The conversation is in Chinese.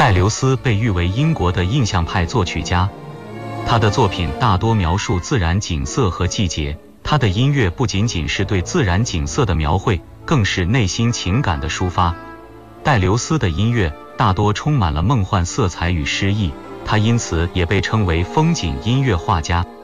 戴留斯被誉为英国的印象派作曲家，他的作品大多描述自然景色和季节。他的音乐不仅仅是对自然景色的描绘，更是内心情感的抒发。戴留斯的音乐大多充满了梦幻色彩与诗意，他因此也被称为风景音乐画家。